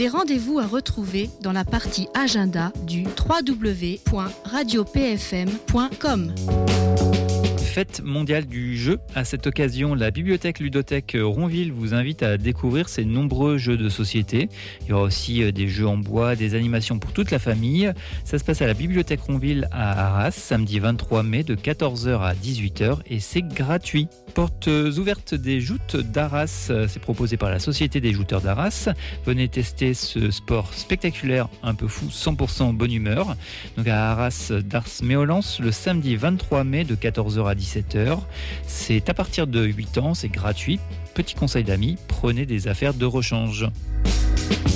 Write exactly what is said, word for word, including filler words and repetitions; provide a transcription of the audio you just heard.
Des rendez-vous à retrouver dans la partie agenda du w w w point radio p f m point com. Fête mondiale du jeu. À cette occasion, la bibliothèque ludothèque Ronville vous invite à découvrir ses nombreux jeux de société. Il y aura aussi des jeux en bois, des animations pour toute la famille. Ça se passe à la bibliothèque Ronville à Arras, samedi vingt-trois mai de quatorze heures à dix-huit heures et c'est gratuit. Portes ouvertes des joutes d'Arras, c'est proposé par la Société des jouteurs d'Arras. Venez tester ce sport spectaculaire, un peu fou, cent pour cent bonne humeur. Donc à Arras d'Ars-Méolence, le samedi vingt-trois mai de quatorze heures à dix-sept heures. C'est à partir de huit ans, c'est gratuit. Petit conseil d'amis, prenez des affaires de rechange.